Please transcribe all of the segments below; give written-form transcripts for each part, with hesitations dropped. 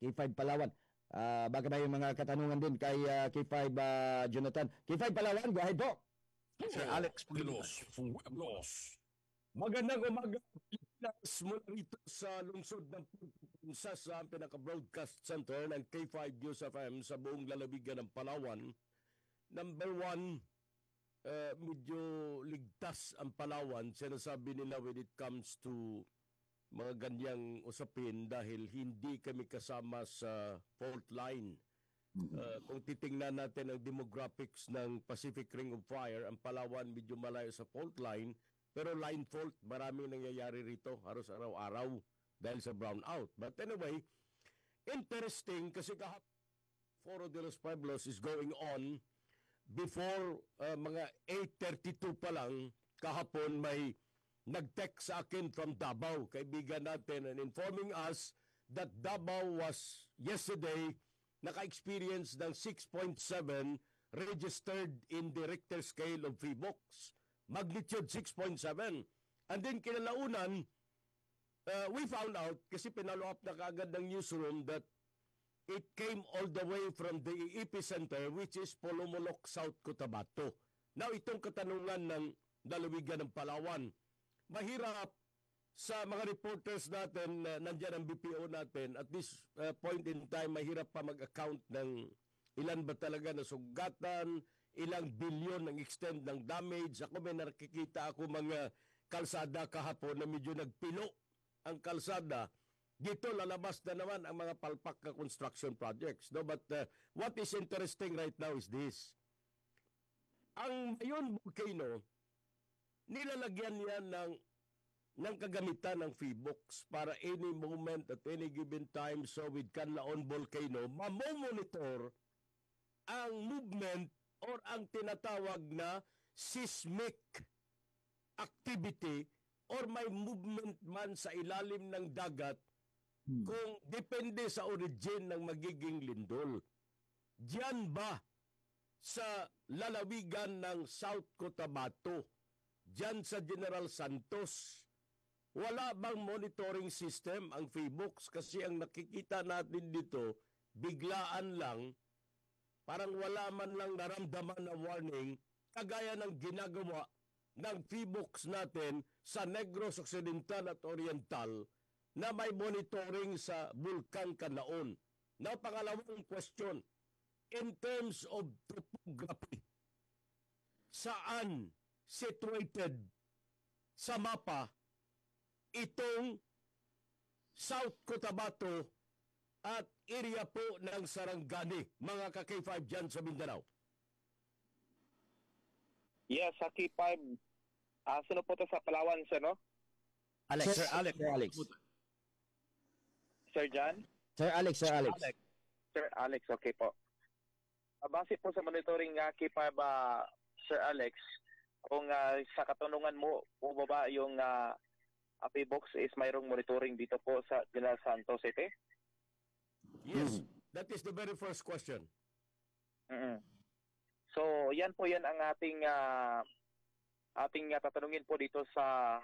K5 Palawan. Baka may mga katanungan din kay K5 Jonathan. K5 Palawan, go ahead po. Sir Alex Pulilos, Pueblos. Magandang umaga, Pilipinas, mula rito sa lungsod ng Pagpupunsa sa pinaka-broadcast center ng K5 News FM sa buong lalawigan ng Palawan. Number one, medyo ligtas ang Palawan, sinasabi nila when it comes to mga ganyang usapin dahil hindi kami kasama sa fault line. Kung titingnan natin ang demographics ng Pacific Ring of Fire, ang Palawan medyo malayo sa fault line, pero line fault, maraming nangyayari rito halos araw-araw dahil sa brownout. But anyway, interesting kasi kahapon Foro de los Pueblos is going on before mga 8:32 pa lang kahapon may nag-text sa akin from Davao, kaibigan natin, and informing us that Davao was yesterday naka-experience ng 6.7 registered in the Richter scale of PHIVOLCS. Magnitude 6.7. And then kinalaunan, we found out, kasi pinalo up na kaagad ng newsroom, that it came all the way from the epicenter, which is Polomolok, South Cotabato. Now, itong katanungan ng lalawigan ng Palawan, mahirap sa mga reporters natin, nandyan ang BPO natin, at this point in time, mahirap pa mag-account ng ilan ba talaga na sugatan, ilang bilyon ng extent ng damage. Ako may nakikita ako mga kalsada kahapon na medyo nagpilo ang kalsada. Dito lalabas na naman ang mga palpak na construction projects. No? But what is interesting right now is this. Ang Mayon Volcano, nilalagyan niya ng kagamitan ng PHIVOLCS para any moment at any given time, so with Canlaon Volcano, mamomonitor ang movement or ang tinatawag na seismic activity or may movement man sa ilalim ng dagat kung depende sa origin ng magiging lindol. Diyan ba sa lalawigan ng South Cotabato, diyan sa General Santos, wala bang monitoring system ang PHIVOLCS? Kasi ang nakikita natin dito, biglaan lang, parang wala man lang naramdaman na warning, kagaya ng ginagawa ng PHIVOLCS natin sa Negros Occidental at Oriental na may monitoring sa Bulkan Canlaon. Now, pangalawang question, in terms of topography, saan situated sa mapa itong South Cotabato at area po ng Sarangani, mga ka-K5 dyan sa Mindanao? Yes, sa K5, sino po ito sa Palawan, sir, no? Alex. Sir Alex. Sir Alex. Sir John? Sir Alex. Sir Alex, okay po. Base po sa monitoring K5, Sir Alex, kung sa katanungan mo, bumaba yung PHIVOLCS is mayroong monitoring dito po sa General Santos City? Yes, that is the very first question. So, yan ang ating tatanungin po dito sa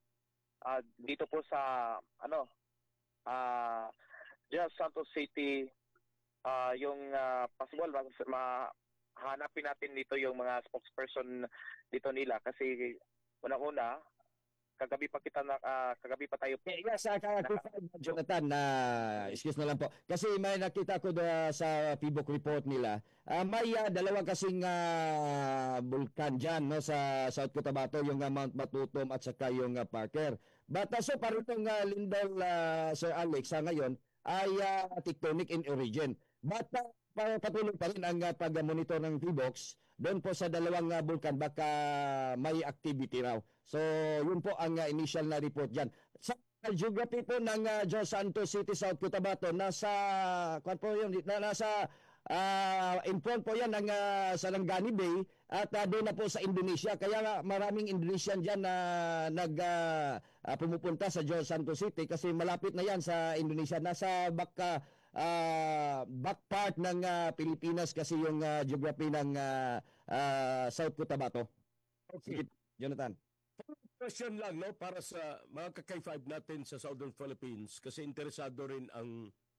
General Santos City, yung possible mahanapin natin dito yung mga spokesperson dito nila kasi unang-una kagabi pa tayo. Yes, Jonathan, excuse na lang po. Kasi may nakita ko sa PHIVOLCS report nila, may dalawa kasing bulkan dyan, no, sa South Cotabato, yung Mount Matutom at saka yung Parker. But so parang itong lindol, Sir Alex, ngayon ay tectonic in origin. But patuloy pa rin ang pag-monitor ng PHIVOLCS doon po sa dalawang bulkan, baka may activity raw. So, yun po ang initial na report dyan. Sa geography po ng General Santos City, South Cotabato, nasa in front po yan ng Sarangani Bay at doon na po sa Indonesia. Kaya maraming Indonesian dyan na pumupunta sa General Santos City kasi malapit na yan sa Indonesia. Nasa back part ng Pilipinas kasi yung geography ng South Cotabato. Okay. Jonathan. Question lang, no, para sa mga ka-K5 natin sa Southern Philippines kasi interesado rin ang